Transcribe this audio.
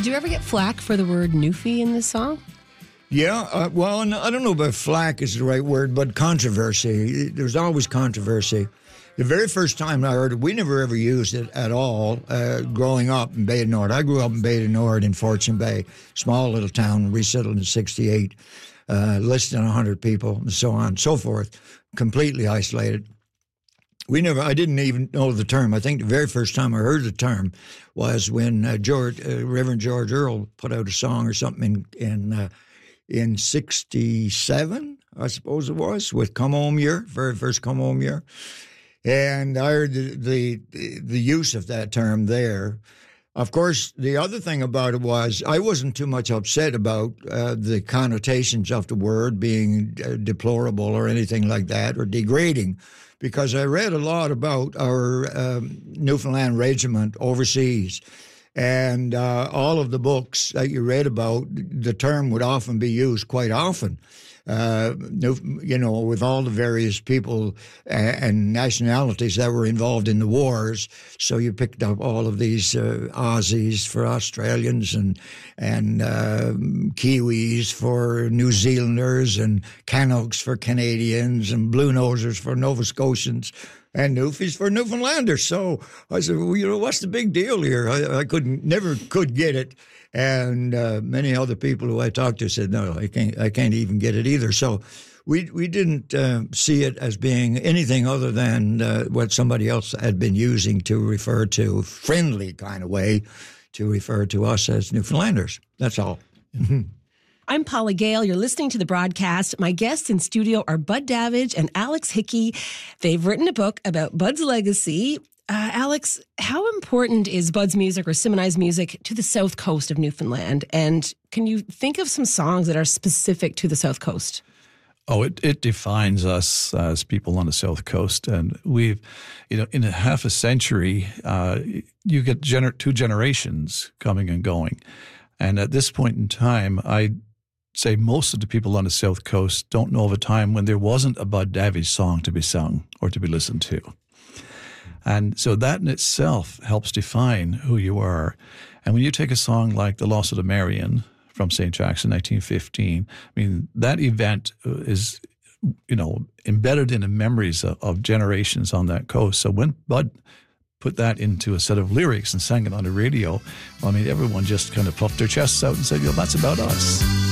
Did you ever get flack for the word Newfie in this song? Yeah, well, and I don't know if flack is the right word, but controversy. There's always controversy. The very first time I heard it, we never ever used it at all growing up in Bay du Nord. I grew up in Bay du Nord in Fortune Bay, small little town, resettled in 68, less than 100 people, and so on and so forth, completely isolated. I didn't even know the term. I think the very first time I heard the term was when Reverend George Earl put out a song or something in 67, I suppose it was, with Come Home Year, very first Come Home Year. And I heard the use of that term there. Of course, the other thing about it was I wasn't too much upset about the connotations of the word being deplorable or anything like that, or degrading, because I read a lot about our Newfoundland regiment overseas. And all of the books that you read about, the term would often be used quite often, with all the various people and nationalities that were involved in the wars. So you picked up all of these Aussies for Australians and Kiwis for New Zealanders and Canucks for Canadians and Blue Nosers for Nova Scotians. And Newfies for Newfoundlanders. So I said, well, what's the big deal here? I never could get it. And many other people who I talked to said, no, I can't even get it either. So we didn't see it as being anything other than what somebody else had been using to refer to, friendly kind of way, to refer to us as Newfoundlanders. That's all. I'm Paula Gale. You're listening to the broadcast. My guests in studio are Bud Davidge and Alex Hickey. They've written a book about Bud's legacy. Alex, how important is Bud's music or Simoni's music to the South Coast of Newfoundland? And can you think of some songs that are specific to the South Coast? Oh, it defines us as people on the South Coast. And we've, in a half a century, you get two generations coming and going. And at this point in time, I'd say most of the people on the South Coast don't know of a time when there wasn't a Bud Davidge song to be sung or to be listened to. And so that in itself helps define who you are. And when you take a song like The Loss of the Marion from St. Jackson, 1915, I mean, that event is, embedded in the memories of generations on that coast. So when Bud put that into a set of lyrics and sang it on the radio, well, I mean, everyone just kind of puffed their chests out and said, that's about us.